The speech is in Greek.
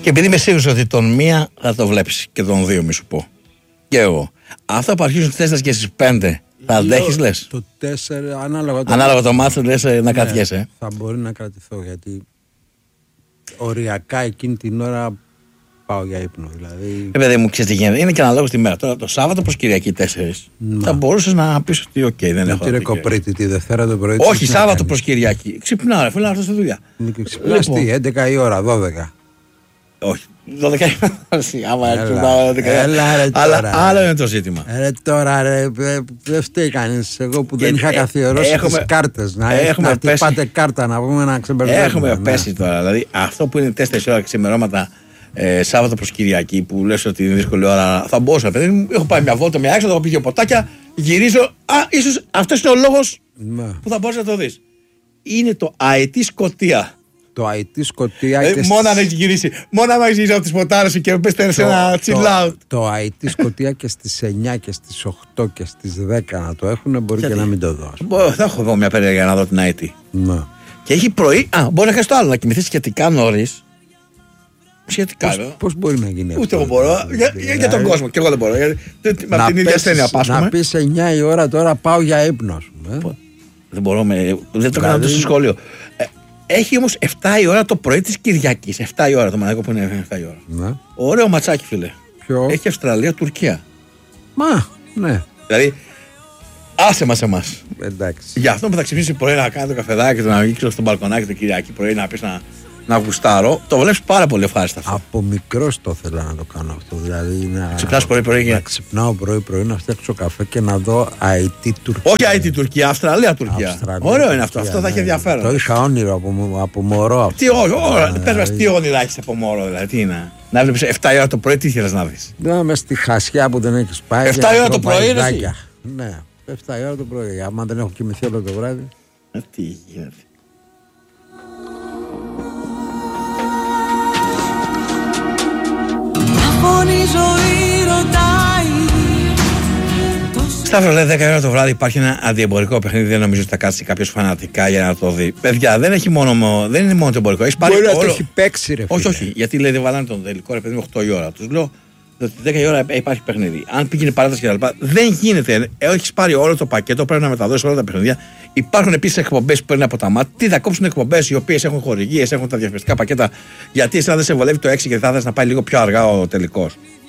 Και επειδή είμαι σίγουρος ότι τον μία θα το βλέπεις και τον δύο, μη σου πω. Και εγώ. Αυτά που αρχίζουν στις 4 και στις 5, θα αντέχεις, λες? Το 4, ανάλογα το μάτσο, λες να κρατιέσαι. Θα μπορεί να κρατηθώ, γιατί οριακά εκείνη την ώρα πάω για ύπνο. Δηλαδή... Παιδί μου, ξέρεις τι γίνεται. Είναι και αναλόγως τη μέρα. Τώρα το Σάββατο προς Κυριακή 4 θα μπορούσες να πεις ότι οκ, δεν έχω. Τι κοπρίτη τη Δευτέρα το πρωί. Όχι, Σάββατο προς Κυριακή. Ξυπνάω, φίλε, να έρθω στη δουλειά. Ξυπνάς τι, 11 η ώρα, 12. Όχι, 12 η ώρα. Αλλά άλλο είναι το ζήτημα. Τώρα ρε, δεν φταίει κανείς. Εγώ που δεν είχα καθιερώσει τις κάρτες. Να πάτε κάρτα να πούμε να ξεμπερδεύουμε. Έχουμε πέσει τώρα. Δηλαδή αυτό που είναι 4 ώρα ξημερώματα Σάββατο προς Κυριακή, που λες ότι είναι δύσκολη ώρα, θα μπορούσα. Παιδί μου, έχω πάει μια βόλτα, μια έξω, έχω πει δύο ποτάκια, γυρίζω. Ίσως αυτός είναι ο λόγος που θα μπορείς να το δεις. Είναι το αετή Σκωτία. Το αετή Σκωτία. Μόνο αν έχει γυρίσει. Μόνο αν έχει γυρίσει από τις ποτάρες σου και πες σε ένα chill out. Το αετή Σκωτία και στις 9 και στις 8 και στις 10 να το έχουν, μπορεί και να μην το δω. Θα έχω εγώ μια περίεργα για να δω την αετή. Και έχει πρωί. Μπορεί να κάνεις το άλλο, να κοιμηθείς σχετικά νωρίς. Σχετικά. Πώς μπορεί να γίνει αυτό? Ούτε εγώ μπορώ. Για τον κόσμο. Και εγώ δεν μπορώ. Με την ίδια ασθένεια πάσχομαι. Να πεις 9 η ώρα τώρα πάω για ύπνο. Δεν μπορώ. Δεν το κάνω στο σχολείο. Έχει όμως 7 η ώρα το πρωί της Κυριακής. 7 η ώρα το μανάκο που είναι 7 η ώρα. Ωραίο ματσάκι, φίλε. Ποιο? Έχει Αυστραλία-Τουρκία. Ναι. Δηλαδή, άσε μας εμάς. Εντάξει. Γι' αυτό που θα ξυπνήσει πρωί να κάνει το καφεδάκι, να ανοίξει στο μπαλκονάκι το Κυριακή πρωί να πεις να γουστάρω, το βλέπεις πάρα πολύ ευχάριστα αυτό. Από μικρός το ήθελα να το κάνω αυτό. Δηλαδή ξυπνάς πρωί-πρωί. Να ξυπνάω πρωί-πρωί, να φτιάξω καφέ και να δω αετή Τουρκία. Όχι αετή Τουρκία, Αυστραλία-Τουρκία. Ωραίο είναι αυτό, αυτό θα έχει ενδιαφέρον. Το είχα όνειρο από μωρό αυτό. Πες μας, τι όνειρα έχεις από μωρό, δηλαδή, τι είναι? Να βλέπεις 7 η ώρα το πρωί, τι ήθελες να δεις? Να είμαι στη χασιά που δεν έχεις πάει. 7 η ώρα το πρωί, είναι εσύ? Ναι, 7 η ώρα το πρωί. Άμα δεν έχω κοιμηθεί όλο το βράδυ. Τι γίνεται? Σταύρο, λέει 10 ώρα το βράδυ υπάρχει ένα αντιεμπορικό παιχνίδι. Δεν νομίζω ότι θα κάτσει κάποιος φανατικά για να το δει. Παιδιά, δεν είναι μόνο το εμπορικό. Μπορεί να το έχει παίξει, ρε φίλε. Όχι, γιατί λέει δεν βάλανε τον τελικό, ρε παιδί μου, 8 η ώρα. Τους λέω ότι 10 η ώρα υπάρχει παιχνίδι. Αν πήγαινε παράταση και τα λοιπά, δεν γίνεται. Έχεις πάρει όλο το πακέτο, πρέπει να μεταδώσεις όλα τα παιχνίδια. Υπάρχουν επίσης εκπομπές που παίρνουν από τα μάτια. Τι θα κόψουν εκπομπές οι οποίες έχουν χορηγίες, έχουν τα διαφημιστικά πακέτα. Γιατί εσένα δεν σε βολεύει το 6 και θα θες να πάει λίγο πιο αργά ο τελικός.